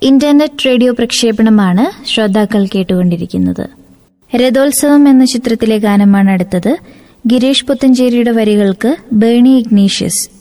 Internet radio പ്രക്ഷേപണമാണ് ശ്രോതാക്കൾ കേട്ടുകൊണ്ടിരിക്കുന്നത്. രഥോത്സവം എന്ന ചിത്രത്തിലെ ഗാനമാണ് അടുത്തത്. ഗിരീഷ് പുത്തഞ്ചേരിയുടെ വരികൾക്ക് ബേണി ഇഗ്നീഷ്യസ്